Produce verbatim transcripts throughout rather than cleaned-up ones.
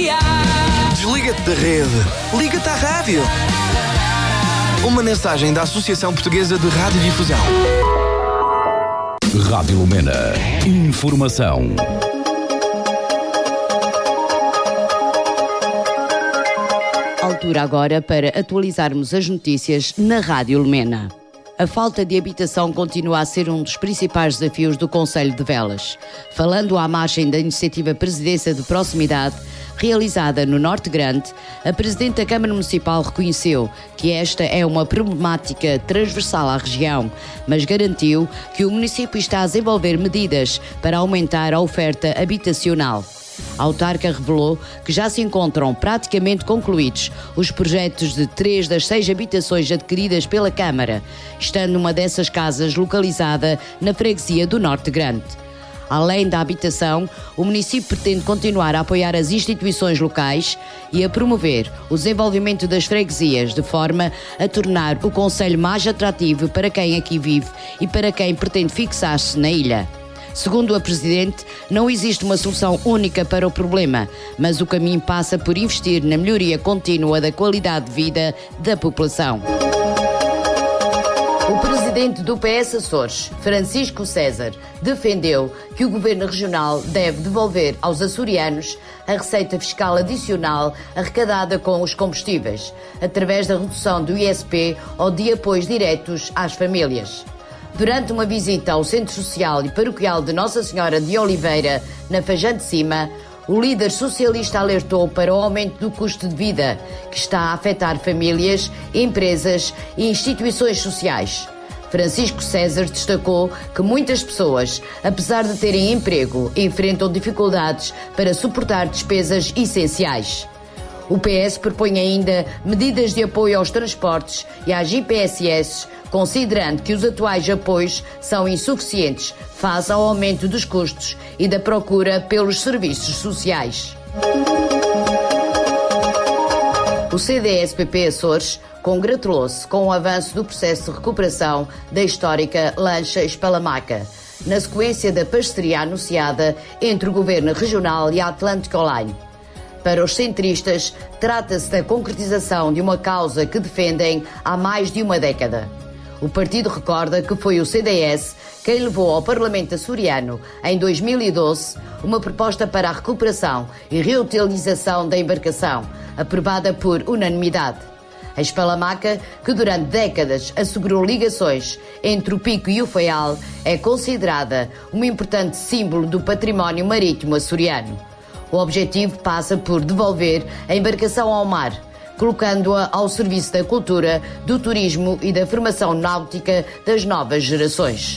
Desliga-te da rede. Liga-te à rádio. Uma mensagem da Associação Portuguesa de Radiodifusão. Rádio Lumena. Informação. Altura agora para atualizarmos as notícias na Rádio Lumena. A falta de habitação continua a ser um dos principais desafios do Concelho de Velas. Falando à margem da iniciativa Presidência de Proximidade, realizada no Norte Grande, a Presidente da Câmara Municipal reconheceu que esta é uma problemática transversal à região, mas garantiu que o município está a desenvolver medidas para aumentar a oferta habitacional. A autarca revelou que já se encontram praticamente concluídos os projetos de três das seis habitações adquiridas pela Câmara, estando uma dessas casas localizada na freguesia do Norte Grande. Além da habitação, o município pretende continuar a apoiar as instituições locais e a promover o desenvolvimento das freguesias, de forma a tornar o concelho mais atrativo para quem aqui vive e para quem pretende fixar-se na ilha. Segundo a Presidente, não existe uma solução única para o problema, mas o caminho passa por investir na melhoria contínua da qualidade de vida da população. O Presidente do P S Açores, Francisco César, defendeu que o Governo Regional deve devolver aos açorianos a receita fiscal adicional arrecadada com os combustíveis, através da redução do I S P ou de apoios diretos às famílias. Durante uma visita ao Centro Social e Paroquial de Nossa Senhora de Oliveira, na Fajã de Cima, o líder socialista alertou para o aumento do custo de vida, que está a afetar famílias, empresas e instituições sociais. Francisco César destacou que muitas pessoas, apesar de terem emprego, enfrentam dificuldades para suportar despesas essenciais. O P S propõe ainda medidas de apoio aos transportes e às I P S S, considerando que os atuais apoios são insuficientes face ao aumento dos custos e da procura pelos serviços sociais. O C D S P P Açores congratulou-se com o avanço do processo de recuperação da histórica lancha Espalamaca, na sequência da parceria anunciada entre o Governo Regional e a Atlantic Line. Para os centristas, trata-se da concretização de uma causa que defendem há mais de uma década. O partido recorda que foi o C D S quem levou ao Parlamento açoriano, em dois mil e doze, uma proposta para a recuperação e reutilização da embarcação, aprovada por unanimidade. A Espalamaca, que durante décadas assegurou ligações entre o Pico e o Faial, é considerada um importante símbolo do património marítimo açoriano. O objetivo passa por devolver a embarcação ao mar, colocando-a ao serviço da cultura, do turismo e da formação náutica das novas gerações.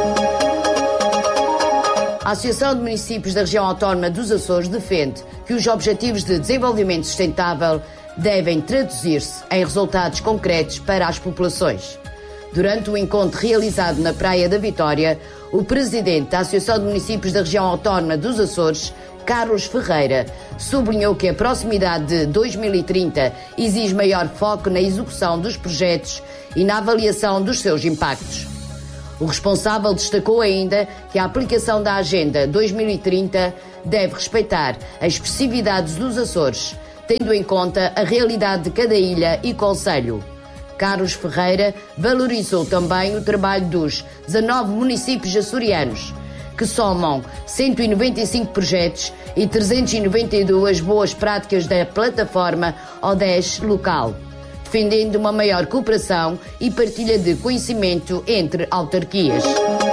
A Associação de Municípios da Região Autónoma dos Açores defende que os Objetivos de Desenvolvimento Sustentável devem traduzir-se em resultados concretos para as populações. Durante o encontro realizado na Praia da Vitória, o presidente da Associação de Municípios da Região Autónoma dos Açores, Carlos Ferreira, sublinhou que a proximidade de dois mil e trinta exige maior foco na execução dos projetos e na avaliação dos seus impactos. O responsável destacou ainda que a aplicação da Agenda dois mil e trinta deve respeitar as especificidades dos Açores, tendo em conta a realidade de cada ilha e concelho. Carlos Ferreira valorizou também o trabalho dos dezanove municípios açorianos, que somam cento e noventa e cinco projetos e trezentas e noventa e duas boas práticas da plataforma O D E S local, defendendo uma maior cooperação e partilha de conhecimento entre autarquias.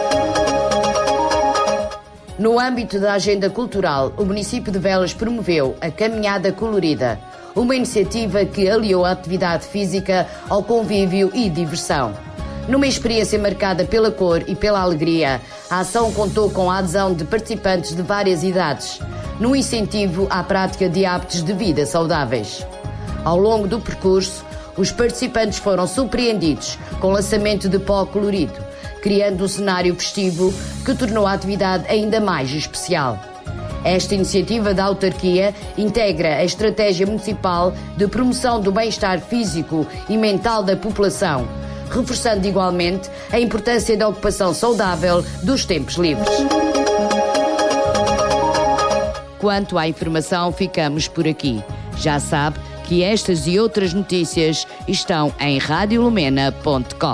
No âmbito da agenda cultural, o município de Velas promoveu a Caminhada Colorida, uma iniciativa que aliou a atividade física ao convívio e diversão. Numa experiência marcada pela cor e pela alegria, a ação contou com a adesão de participantes de várias idades, no incentivo à prática de hábitos de vida saudáveis. Ao longo do percurso, os participantes foram surpreendidos com o lançamento de pó colorido, criando um cenário festivo que tornou a atividade ainda mais especial. Esta iniciativa da autarquia integra a estratégia municipal de promoção do bem-estar físico e mental da população, reforçando igualmente a importância da ocupação saudável dos tempos livres. Quanto à informação, ficamos por aqui. Já sabe que estas e outras notícias estão em rádio lumena ponto com.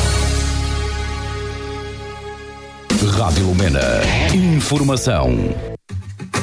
Rádio Lumena. Informação.